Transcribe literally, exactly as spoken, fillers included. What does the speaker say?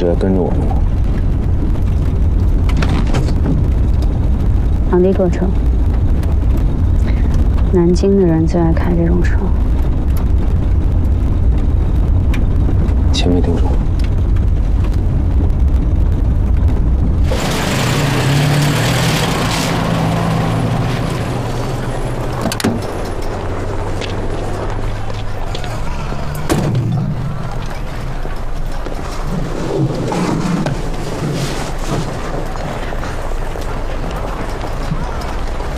直在跟着我们呢。 堂弟客车，南京的人最爱开这种车。 前没听说过。